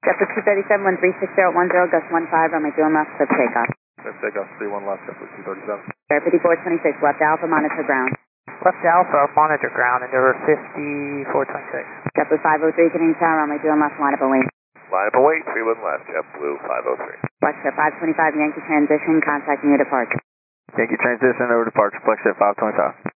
JetBlue 237, 136.010, gust 15, runway 21 left, clear for takeoff. Clear for takeoff, 31 left, JetBlue 237. Air 5426, left Alpha, monitor ground. Left Alpha, monitor ground, Endeavor 5426. JetBlue 503, Canadian Tower, runway 21 left, line up and wait. Line up and wait, 31 left, JetBlue 503. Flexjet 525, Yankee transition, contacting your departure. Yankee transition over departure, Flexjet 525.